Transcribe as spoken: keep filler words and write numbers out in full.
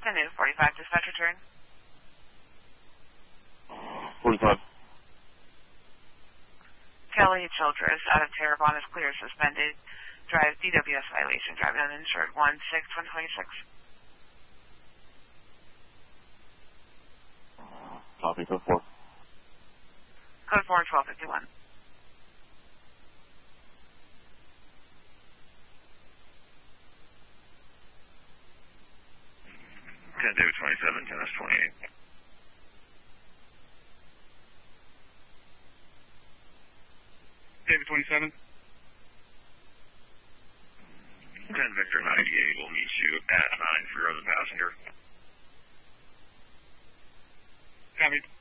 ten eight forty-five, dispatch return. forty-five. Kelly Childress out of Terrebonne is clear, suspended. Drive D W S violation, driving uninsured, one six one twenty-six. Copy, code four. Code four, twelve fifty-one. ten David twenty-seven, ten S twenty-eight. David twenty-seven. ten Victor ninety-eight will meet you at nine for your other passenger. Copy.